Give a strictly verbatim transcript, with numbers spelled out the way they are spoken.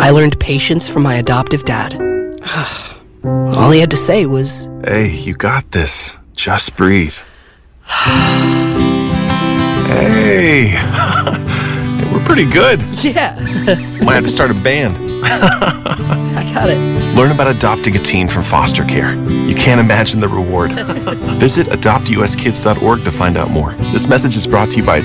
I learned patience from my adoptive dad. All he had to say was, "Hey, you got this. Just breathe." Hey, we're pretty good. yeah, Might have to start a band. I got it. Learn about adopting a teen from foster care. You can't imagine the reward. Visit adopt u s kids dot org to find out more. This message is brought to you by